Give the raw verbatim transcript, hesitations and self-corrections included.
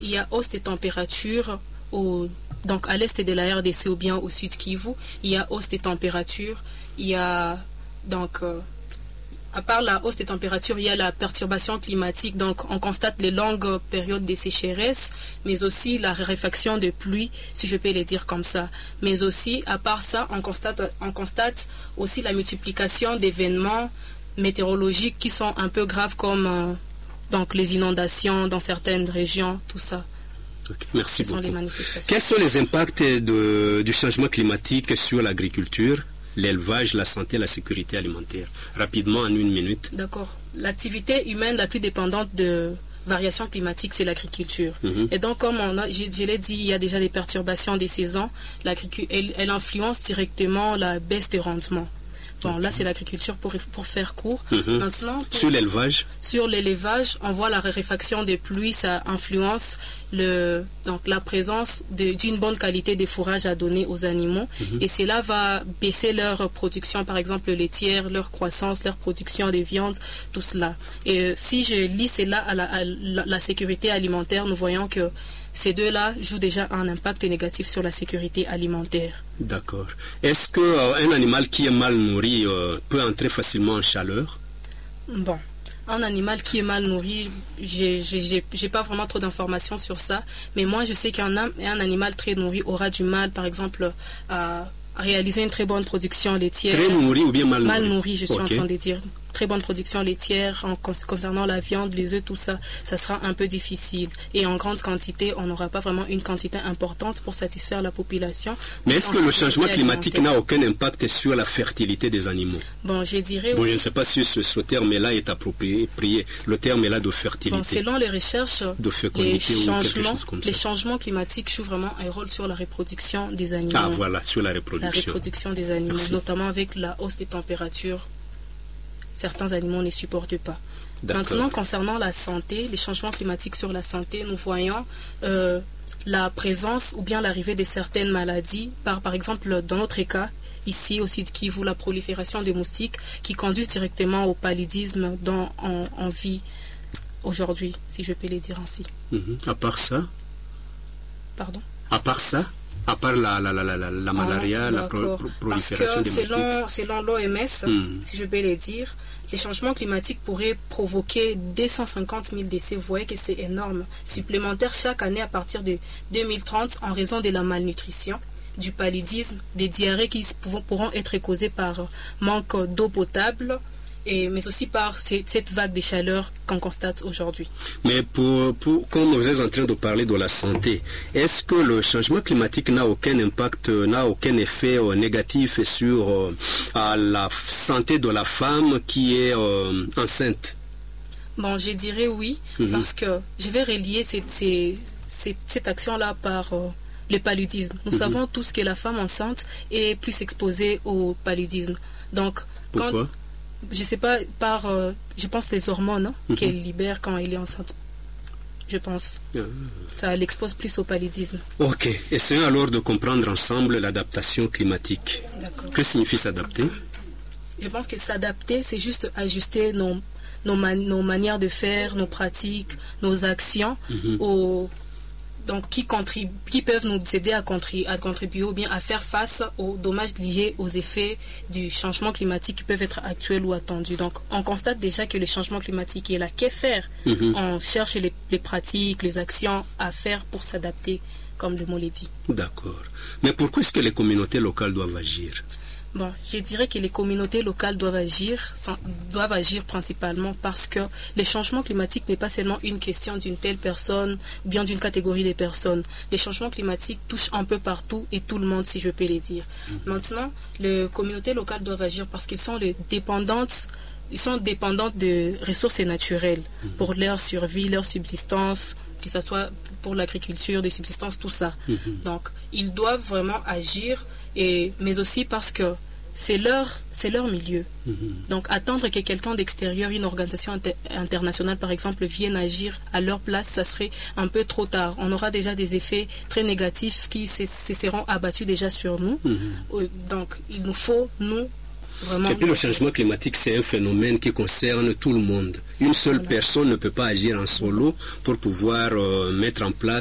Il y a hausse des températures au, donc à l'est de la R D C ou bien au sud Kivu. Il y a hausse des températures. Il y a donc euh, à part la hausse des températures, il y a la perturbation climatique. Donc on constate les longues périodes de sécheresse, mais aussi la raréfaction de pluie, si je peux le dire comme ça. Mais aussi, à part ça, on constate, on constate aussi la multiplication d'événements météorologiques qui sont un peu graves comme euh, donc les inondations dans certaines régions, tout ça. Okay, merci Ce beaucoup. sont les manifestations. Quels sont les impacts de, du changement climatique sur l'agriculture, l'élevage, la santé, la sécurité alimentaire? Rapidement, en une minute. D'accord. L'activité humaine la plus dépendante de variations climatiques, c'est l'agriculture. Mm-hmm. Et donc, comme on a, je, je l'ai dit, il y a déjà des perturbations des saisons. L'agriculture, elle, elle influence directement la baisse de rendement. Bon, là, c'est l'agriculture pour, pour faire court. Mm-hmm. Maintenant, pour, sur l'élevage Sur l'élevage, on voit la raréfaction des pluies, ça influence le, donc, la présence de, d'une bonne qualité des fourrages à donner aux animaux. Mm-hmm. Et cela va baisser leur production, par exemple laitière, leur croissance, leur production de viande, tout cela. Et euh, si je lis cela à la, à la, la sécurité alimentaire, nous voyons que ces deux-là jouent déjà un impact négatif sur la sécurité alimentaire. D'accord. Est-ce qu'un euh, animal qui est mal nourri euh, peut entrer facilement en chaleur? Bon, un animal qui est mal nourri, j'ai, j'ai, j'ai pas vraiment trop d'informations sur ça, mais moi je sais qu'un un animal très nourri aura du mal, par exemple, à réaliser une très bonne production laitière. Très nourri ou bien mal nourri? Mal nourri, je suis okay. en train de dire. Très bonne production laitière en concernant la viande, les œufs, tout ça, ça sera un peu difficile. Et en grande quantité, on n'aura pas vraiment une quantité importante pour satisfaire la population. Mais est-ce que le changement climatique n'a aucun impact sur la fertilité des animaux? Bon, je dirais... Bon, oui. je ne sais pas si ce, ce terme-là est approprié. Le terme est là de fertilité. Bon, selon les recherches, de fécondité les, ou changements, quelque chose comme ça. les changements climatiques jouent vraiment un rôle sur la reproduction des animaux. Ah, voilà, sur la reproduction. La reproduction des animaux, Merci. Notamment avec la hausse des températures. Certains animaux ne supportent pas. D'accord. Maintenant, concernant la santé, les changements climatiques sur la santé, nous voyons euh, la présence ou bien l'arrivée de certaines maladies, par, par exemple, dans notre cas, ici au sud Kivu, la prolifération des moustiques qui conduisent directement au paludisme dont on, on vit aujourd'hui, si je peux le dire ainsi. Mm-hmm. À part ça Pardon À part ça À part la, la, la, la, la, la malaria, ah, la pro, pro, prolifération Parce que des selon, moustiques. Selon l'O M S, mm. si je peux le dire, les changements climatiques pourraient provoquer deux cent cinquante mille décès. Vous voyez que c'est énorme. Supplémentaires chaque année à partir de deux mille trente en raison de la malnutrition, du paludisme, des diarrhées qui pourront être causées par manque d'eau potable, et, mais aussi par cette, cette vague de chaleur qu'on constate aujourd'hui. Mais pour, pour, comme vous êtes en train de parler de la santé, est-ce que le changement climatique n'a aucun impact, n'a aucun effet euh, négatif sur euh, à la santé de la femme qui est euh, enceinte? Bon, je dirais oui, mm-hmm. parce que je vais relier cette, cette, cette, cette action-là par... Euh, le paludisme. Nous mm-hmm. savons tous que la femme enceinte est plus exposée au paludisme. Donc, pourquoi? Quand, je sais pas, par, euh, je pense les hormones hein, mm-hmm. qu'elle libère quand elle est enceinte. Je pense. Ah. Ça l'expose plus au paludisme. Ok. Essayons alors de comprendre ensemble l'adaptation climatique. D'accord. Que signifie s'adapter? Je pense que s'adapter, c'est juste ajuster nos, nos, man- nos manières de faire, nos pratiques, nos actions mm-hmm. aux... Donc, qui, contribuent, qui peuvent nous aider à, contribuer, à contribuer ou bien à faire face aux dommages liés aux effets du changement climatique qui peuvent être actuels ou attendus. Donc, on constate déjà que le changement climatique est là. Qu'est faire? Mm-hmm. On cherche les, les pratiques, les actions à faire pour s'adapter, comme le mot l'a dit. D'accord. Mais pourquoi est-ce que les communautés locales doivent agir? Bon, je dirais que les communautés locales doivent agir, sans, doivent agir principalement parce que le changement climatique n'est pas seulement une question d'une telle personne ou bien d'une catégorie de personnes. Les changements climatiques touchent un peu partout et tout le monde, si je peux le dire. Mmh. Maintenant, les communautés locales doivent agir parce qu'elles sont les dépendantes, ils sont dépendantes de ressources naturelles mmh. pour leur survie, leur subsistance, que ce soit pour l'agriculture, des subsistances, tout ça. Mmh. Donc, ils doivent vraiment agir. Et, mais aussi parce que c'est leur, c'est leur milieu. Mm-hmm. Donc attendre que quelqu'un d'extérieur, une organisation inter- internationale par exemple, vienne agir à leur place, ça serait un peu trop tard. On aura déjà des effets très négatifs qui se, se seront abattus déjà sur nous. Mm-hmm. Donc il nous faut, nous, Vraiment. Et puis le changement climatique, c'est un phénomène qui concerne tout le monde. Une seule voilà. personne ne peut pas agir en solo pour pouvoir euh, mettre en place